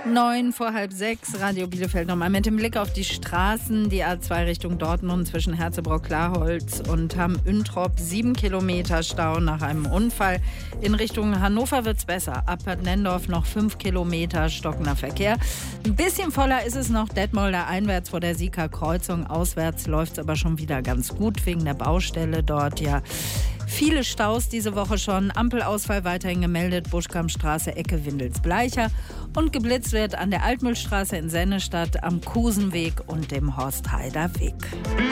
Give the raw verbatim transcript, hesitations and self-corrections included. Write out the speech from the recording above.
Neun vor halb sechs, Radio Bielefeld nochmal mit dem Blick auf die Straßen. Die A zwei Richtung Dortmund zwischen Herzebrock-Klarholz und Hamm-Üntrop. Sieben Kilometer Stau nach einem Unfall. In Richtung Hannover wird's besser. Ab Bad Nendorf noch fünf Kilometer stockender Verkehr. Ein bisschen voller ist es noch Detmolder einwärts vor der Sieker-Kreuzung. Auswärts läuft's aber schon wieder ganz gut wegen der Baustelle dort. Ja, viele Staus diese Woche schon. Ampelausfall weiterhin gemeldet. Buschkampstraße, Ecke Windels-Bleicher. Und geblitzt wird an der Altmühlstraße in Sennestadt, am Kusenweg und dem Horstheider Weg.